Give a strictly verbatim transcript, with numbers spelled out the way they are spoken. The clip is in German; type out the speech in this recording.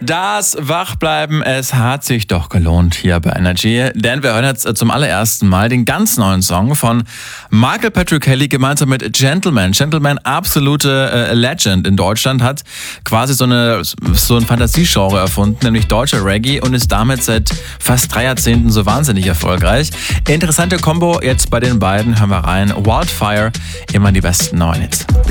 Das Wachbleiben, es hat sich doch gelohnt hier bei Energy, denn wir hören jetzt zum allerersten Mal den ganz neuen Song von Michael Patrick Kelly gemeinsam mit Gentleman. Gentleman, absolute äh, Legend in Deutschland, hat quasi so, eine, so ein Fantasiegenre erfunden, nämlich deutscher Reggae, und ist damit seit fast drei Jahrzehnten so wahnsinnig erfolgreich. Interessante Kombo jetzt bei den beiden, hören wir rein. Wildfire, immer die besten neuen Hits.